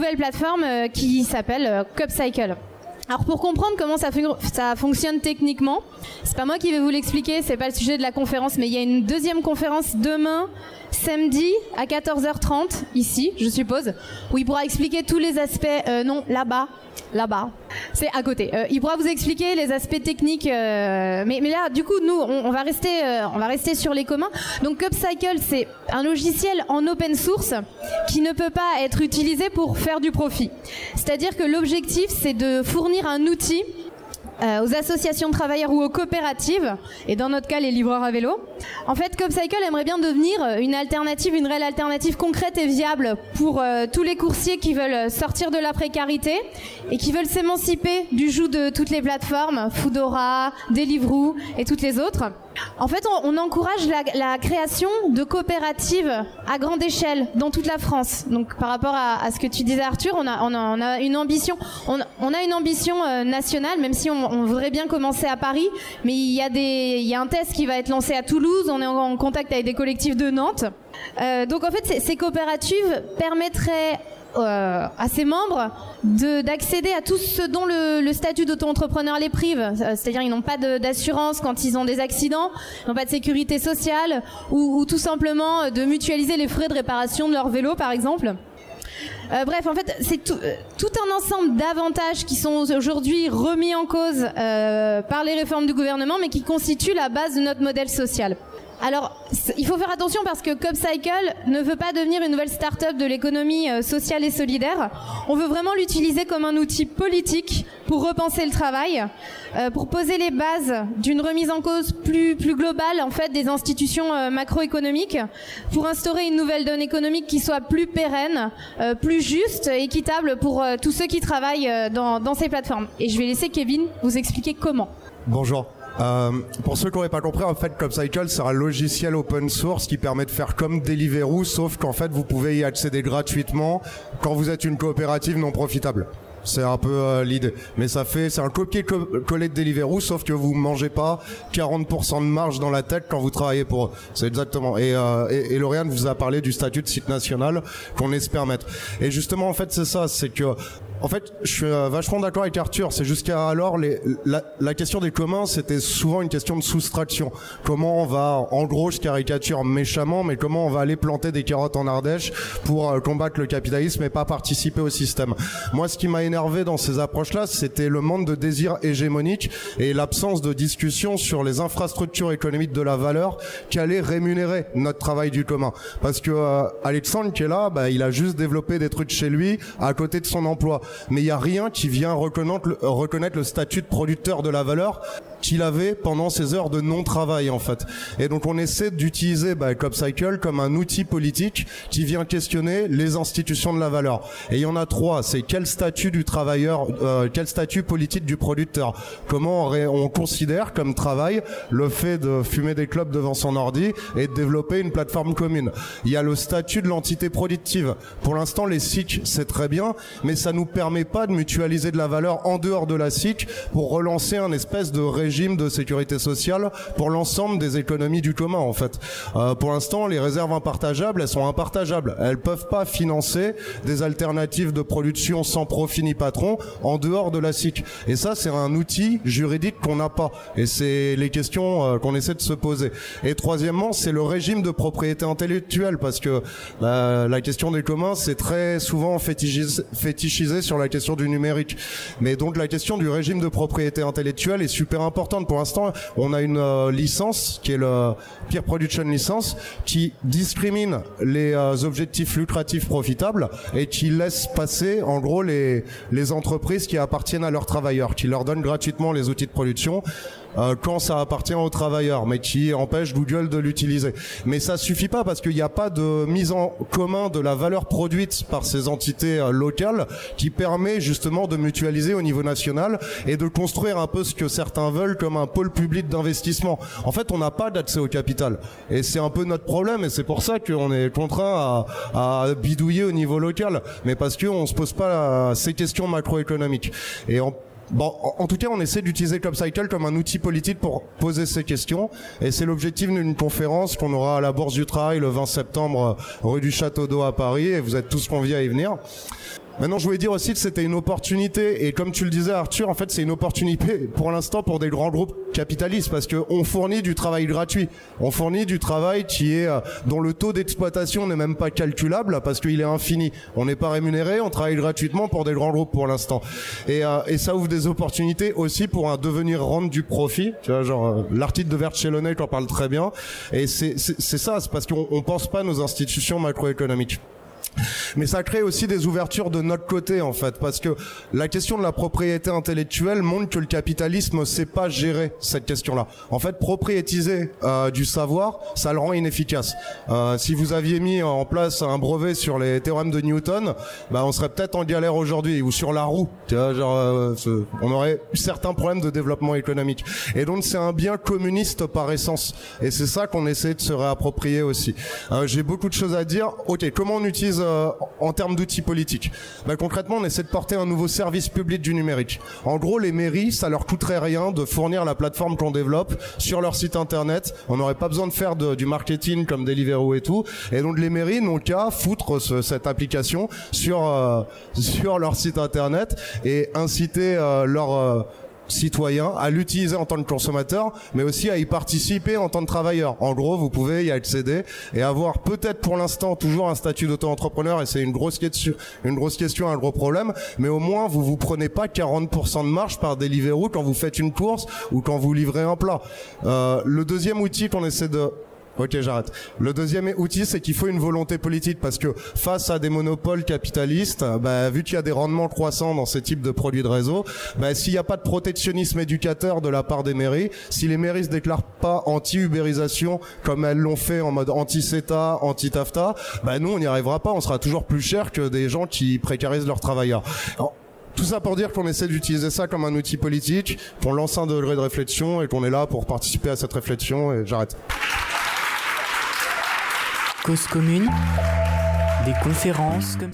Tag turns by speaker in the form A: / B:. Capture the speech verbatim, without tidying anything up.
A: nouvelle plateforme euh, qui s'appelle euh, CupCycle. Alors pour comprendre comment ça, fun- ça fonctionne techniquement, c'est pas moi qui vais vous l'expliquer, c'est pas le sujet de la conférence, mais il y a une deuxième conférence demain, samedi à quatorze heures trente, ici, je suppose, où il pourra expliquer tous les aspects, euh, non, là-bas, là-bas, c'est à côté. Euh, il pourra vous expliquer les aspects techniques, euh, mais, mais là, du coup, nous, on, on va rester, euh, on va rester sur les communs. Donc, CupCycle, c'est un logiciel en open source qui ne peut pas être utilisé pour faire du profit. C'est-à-dire que l'objectif, c'est de fournir un outil Euh, aux associations de travailleurs ou aux coopératives, et dans notre cas les livreurs à vélo. En fait, CupCycle aimerait bien devenir une alternative, une réelle alternative concrète et viable pour euh, tous les coursiers qui veulent sortir de la précarité et qui veulent s'émanciper du joug de toutes les plateformes, Foodora, Deliveroo et toutes les autres. En fait, on, on encourage la, la création de coopératives à grande échelle dans toute la France. Donc, par rapport à, à ce que tu disais, Arthur, on a, on a, on a une ambition, on, on a une ambition euh, nationale, même si on, on voudrait bien commencer à Paris. Mais il y a des, il y a un test qui va être lancé à Toulouse. On est en, en contact avec des collectifs de Nantes. Euh, donc, en fait, ces, ces coopératives permettraient Euh, à ses membres de, d'accéder à tout ce dont le, le statut d'auto-entrepreneur les prive. Euh, c'est-à-dire ils n'ont pas de, d'assurance quand ils ont des accidents, ils n'ont pas de sécurité sociale ou, ou tout simplement de mutualiser les frais de réparation de leur vélo par exemple. Euh, bref, en fait, c'est tout, euh, tout un ensemble d'avantages qui sont aujourd'hui remis en cause euh, par les réformes du gouvernement mais qui constituent la base de notre modèle social. Alors, il faut faire attention parce que CupCycle ne veut pas devenir une nouvelle start-up de l'économie euh, sociale et solidaire. On veut vraiment l'utiliser comme un outil politique pour repenser le travail, euh, pour poser les bases d'une remise en cause plus, plus globale en fait, des institutions euh, macroéconomiques, pour instaurer une nouvelle donne économique qui soit plus pérenne, euh, plus juste, équitable pour euh, tous ceux qui travaillent euh, dans, dans ces plateformes. Et je vais laisser Kevin vous expliquer comment.
B: Bonjour. Euh, pour ceux qui n'auraient pas compris, en fait, CupCycle, c'est un logiciel open source qui permet de faire comme Deliveroo, sauf qu'en fait, vous pouvez y accéder gratuitement quand vous êtes une coopérative non profitable. C'est un peu euh, l'idée. Mais ça fait, c'est un copier-coller de Deliveroo, sauf que vous mangez pas quarante pour cent de marge dans la tête quand vous travaillez pour eux. C'est exactement. Et, euh, et, et Lauriane vous a parlé du statut de site national qu'on espère mettre. Et justement, en fait, c'est ça, c'est que en fait, je suis euh, vachement d'accord avec Arthur. C'est jusqu'à alors les, la, la question des communs, c'était souvent une question de soustraction. Comment on va, en gros, je caricature méchamment, mais comment on va aller planter des carottes en Ardèche pour euh, combattre le capitalisme et pas participer au système. Moi, ce qui m'a énervé dans ces approches-là, c'était le manque de désir hégémonique et l'absence de discussion sur les infrastructures économiques de la valeur qui allaient rémunérer notre travail du commun. Parce que euh, Alexandre qui est là, bah, il a juste développé des trucs chez lui à côté de son emploi. Mais il n'y a rien qui vient reconnaître le, reconnaître le statut de producteur de la valeur qu'il avait pendant ses heures de non-travail en fait. Et donc on essaie d'utiliser bah, CupCycle comme un outil politique qui vient questionner les institutions de la valeur. Et il y en a trois, c'est quel statut du travailleur, euh, quel statut politique du producteur. Comment on, on considère comme travail le fait de fumer des clopes devant son ordi et de développer une plateforme commune. Il y a le statut de l'entité productive. Pour l'instant les S I C c'est très bien, mais ça nous permet pas de mutualiser de la valeur en dehors de la S I C pour relancer un espèce de régime de sécurité sociale pour l'ensemble des économies du commun en fait. Euh, pour l'instant, les réserves impartageables, elles sont impartageables. Elles peuvent pas financer des alternatives de production sans profit ni patron en dehors de la S I C. Et ça, c'est un outil juridique qu'on n'a pas. Et c'est les questions euh, qu'on essaie de se poser. Et troisièmement, c'est le régime de propriété intellectuelle parce que euh, la question des communs, c'est très souvent fétichisé, fétichisé sur la question du numérique. Mais donc la question du régime de propriété intellectuelle est super importante. Pour l'instant, on a une euh, licence qui est le Peer Production License qui discrimine les euh, objectifs lucratifs profitables et qui laisse passer en gros les, les entreprises qui appartiennent à leurs travailleurs, qui leur donnent gratuitement les outils de production Euh, quand ça appartient aux travailleurs, mais qui empêche Google de l'utiliser. Mais ça suffit pas parce qu'il n'y a pas de mise en commun de la valeur produite par ces entités euh, locales qui permet justement de mutualiser au niveau national et de construire un peu ce que certains veulent comme un pôle public d'investissement. En fait, on n'a pas d'accès au capital et c'est un peu notre problème et c'est pour ça qu'on est contraint à, à bidouiller au niveau local, mais parce qu'on se pose pas euh, ces questions macroéconomiques. Et en Bon, en, en tout cas, on essaie d'utiliser CupCycle comme un outil politique pour poser ces questions. Et c'est l'objectif d'une conférence qu'on aura à la Bourse du Travail le vingt septembre, rue du Château d'Eau à Paris. Et vous êtes tous conviés à y venir. Maintenant, je voulais dire aussi que c'était une opportunité, et comme tu le disais, Arthur, en fait, c'est une opportunité pour l'instant pour des grands groupes capitalistes, parce que on fournit du travail gratuit, on fournit du travail qui est dont le taux d'exploitation n'est même pas calculable parce qu'il est infini. On n'est pas rémunéré, on travaille gratuitement pour des grands groupes pour l'instant, et, euh, et ça ouvre des opportunités aussi pour un devenir rente du profit. Tu vois, genre euh, l'article de Vercellone qui en parle très bien, et c'est c'est, c'est ça, c'est parce qu'on on pense pas nos institutions macroéconomiques. Mais ça crée aussi des ouvertures de notre côté, en fait, parce que la question de la propriété intellectuelle montre que le capitalisme ne sait pas gérer cette question-là. En fait, propriétiser euh, du savoir, ça le rend inefficace. Euh, si vous aviez mis en place un brevet sur les théorèmes de Newton, bah, on serait peut-être en galère aujourd'hui, ou sur la roue. Tu vois, genre, euh, ce, on aurait eu certains problèmes de développement économique. Et donc, c'est un bien communiste par essence. Et c'est ça qu'on essaie de se réapproprier aussi. Euh, j'ai beaucoup de choses à dire. Ok, comment on utilise Euh, en termes d'outils politiques? Ben, concrètement, on essaie de porter un nouveau service public du numérique. En gros, les mairies, ça leur coûterait rien de fournir la plateforme qu'on développe sur leur site internet. On n'aurait pas besoin de faire de, du marketing comme Deliveroo et tout. Et donc, les mairies n'ont qu'à foutre ce, cette application sur euh, sur leur site internet et inciter euh, leur euh, citoyens à l'utiliser en tant que consommateur, mais aussi à y participer en tant que travailleur. En gros, vous pouvez y accéder et avoir peut-être pour l'instant toujours un statut d'auto-entrepreneur, et c'est une grosse question, une grosse question, un gros problème, mais au moins vous vous prenez pas quarante pour cent de marge par Deliveroo quand vous faites une course ou quand vous livrez un plat. Euh, le deuxième outil qu'on essaie de Ok, j'arrête. Le deuxième outil, c'est qu'il faut une volonté politique, parce que face à des monopoles capitalistes, bah, vu qu'il y a des rendements croissants dans ces types de produits de réseau, bah, s'il n'y a pas de protectionnisme éducateur de la part des mairies, si les mairies se déclarent pas anti-ubérisation comme elles l'ont fait en mode anti-CETA, anti-TAFTA, bah, nous on n'y arrivera pas, on sera toujours plus cher que des gens qui précarisent leurs travailleurs. Alors, tout ça pour dire qu'on essaie d'utiliser ça comme un outil politique, qu'on lance un degré de réflexion et qu'on est là pour participer à cette réflexion, et j'arrête.
C: Cause commune, des conférences comme